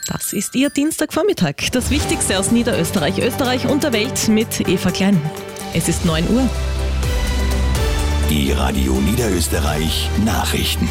Das ist Ihr Dienstagvormittag. Das Wichtigste aus Niederösterreich, Österreich und der Welt mit Eva Klein. Es ist 9 Uhr. Die Radio Niederösterreich Nachrichten.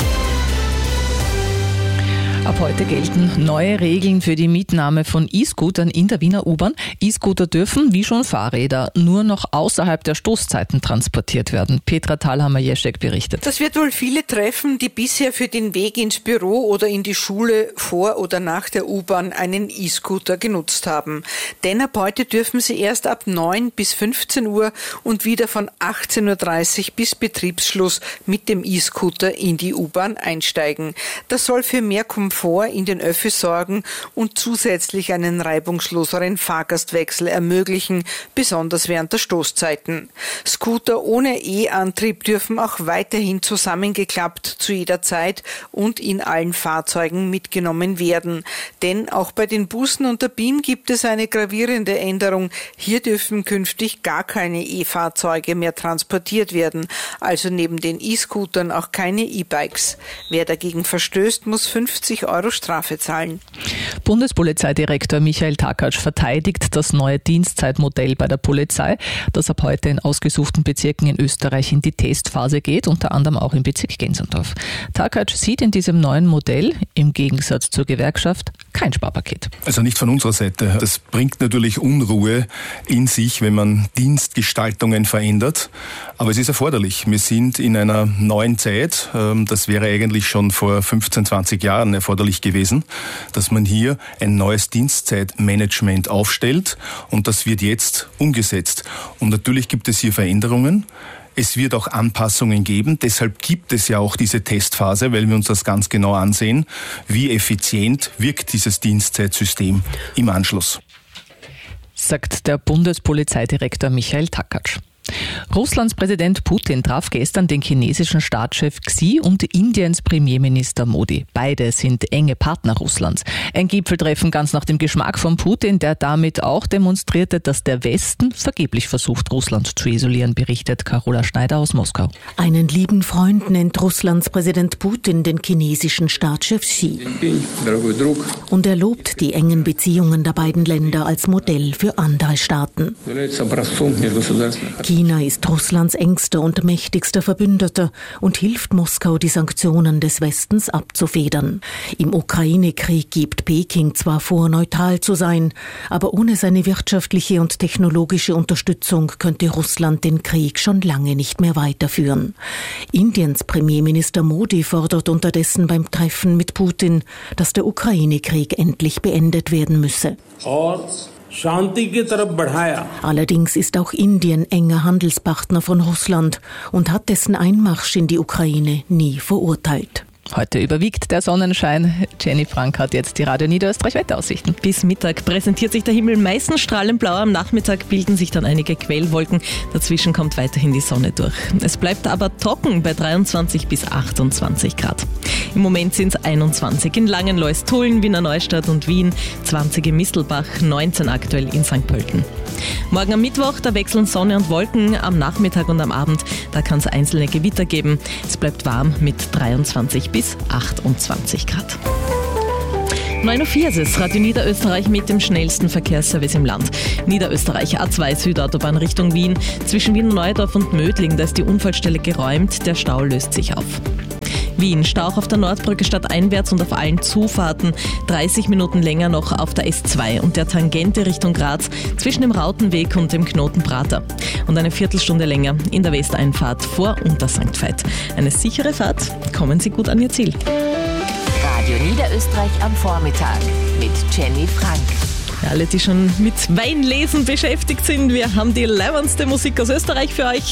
Ab heute gelten neue Regeln für die Mitnahme von E-Scootern in der Wiener U-Bahn. E-Scooter dürfen, wie schon Fahrräder, nur noch außerhalb der Stoßzeiten transportiert werden. Petra Thalhammer-Jeschek berichtet. Das wird wohl viele treffen, die bisher für den Weg ins Büro oder in die Schule vor oder nach der U-Bahn einen E-Scooter genutzt haben. Denn ab heute dürfen sie erst ab 9 bis 15 Uhr und wieder von 18.30 Uhr bis Betriebsschluss mit dem E-Scooter in die U-Bahn einsteigen. Das soll für mehr Komfort in den Öffis sorgen und zusätzlich einen reibungsloseren Fahrgastwechsel ermöglichen, besonders während der Stoßzeiten. Scooter ohne E-Antrieb dürfen auch weiterhin zusammengeklappt zu jeder Zeit und in allen Fahrzeugen mitgenommen werden. Denn auch bei den Bussen und der BIM gibt es eine gravierende Änderung. Hier dürfen künftig gar keine E-Fahrzeuge mehr transportiert werden, also neben den E-Scootern auch keine E-Bikes. Wer dagegen verstößt, muss 50 Euro Strafe zahlen. Bundespolizeidirektor Michael Takatsch verteidigt das neue Dienstzeitmodell bei der Polizei, das ab heute in ausgesuchten Bezirken in Österreich in die Testphase geht, unter anderem auch im Bezirk Gensendorf. Takatsch sieht in diesem neuen Modell im Gegensatz zur Gewerkschaft kein Sparpaket. Also nicht von unserer Seite. Das bringt natürlich Unruhe in sich, wenn man Dienstgestaltungen verändert. Aber es ist erforderlich. Wir sind in einer neuen Zeit. Das wäre eigentlich schon vor 15, 20 Jahren erforderlich gewesen, dass man hier ein neues Dienstzeitmanagement aufstellt. Und das wird jetzt umgesetzt. Und natürlich gibt es hier Veränderungen. Es wird auch Anpassungen geben. Deshalb gibt es ja auch diese Testphase, weil wir uns das ganz genau ansehen. Wie effizient wirkt dieses Dienstzeitsystem im Anschluss? Sagt der Bundespolizeidirektor Michael Takatsch. Russlands Präsident Putin traf gestern den chinesischen Staatschef Xi und Indiens Premierminister Modi. Beide sind enge Partner Russlands. Ein Gipfeltreffen ganz nach dem Geschmack von Putin, der damit auch demonstrierte, dass der Westen vergeblich versucht, Russland zu isolieren, berichtet Carola Schneider aus Moskau. Einen lieben Freund nennt Russlands Präsident Putin den chinesischen Staatschef Xi. Und er lobt die engen Beziehungen der beiden Länder als Modell für andere Staaten. China ist Russlands engster und mächtigster Verbündeter und hilft Moskau, die Sanktionen des Westens abzufedern. Im Ukraine-Krieg gibt Peking zwar vor, neutral zu sein, aber ohne seine wirtschaftliche und technologische Unterstützung könnte Russland den Krieg schon lange nicht mehr weiterführen. Indiens Premierminister Modi fordert unterdessen beim Treffen mit Putin, dass der Ukraine-Krieg endlich beendet werden müsse. Allerdings ist auch Indien enger Handelspartner von Russland und hat dessen Einmarsch in die Ukraine nie verurteilt. Heute überwiegt der Sonnenschein. Jenny Frank hat jetzt die Radio Niederösterreich Wetteraussichten. Bis Mittag präsentiert sich der Himmel meistens strahlend blau. Am Nachmittag bilden sich dann einige Quellwolken. Dazwischen kommt weiterhin die Sonne durch. Es bleibt aber trocken bei 23 bis 28 Grad. Im Moment sind es 21 in Langenlois, Tulln, Wiener Neustadt und Wien, 20 in Mistelbach, 19 aktuell in St. Pölten. Morgen am Mittwoch, da wechseln Sonne und Wolken. Am Nachmittag und am Abend, da kann es einzelne Gewitter geben. Es bleibt warm mit 23 bis 28 Grad. 9.04 Uhr ist es, Radio Niederösterreich mit dem schnellsten Verkehrsservice im Land. Niederösterreich A2 Südautobahn Richtung Wien. Zwischen Wien Neudorf und Mödling, da ist die Unfallstelle geräumt, der Stau löst sich auf. Wien, Stau auf der Nordbrücke stadteinwärts und auf allen Zufahrten. 30 Minuten länger noch auf der S2 und der Tangente Richtung Graz zwischen dem Rautenweg und dem Knoten Prater. Und eine Viertelstunde länger in der Westeinfahrt vor Untersankt Veit. Eine sichere Fahrt, kommen Sie gut an Ihr Ziel. Radio Niederösterreich am Vormittag mit Jenny Frank. Alle, die schon mit Weinlesen beschäftigt sind, wir haben die leibendste Musik aus Österreich für euch.